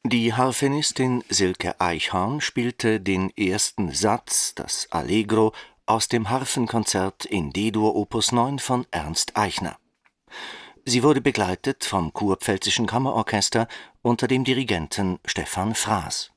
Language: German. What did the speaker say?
Die Harfenistin Silke Eichhorn spielte den ersten Satz, das Allegro, aus dem Harfenkonzert in D-Dur Opus 9 von Ernst Eichner. Sie wurde begleitet vom Kurpfälzischen Kammerorchester unter dem Dirigenten Stefan Fraß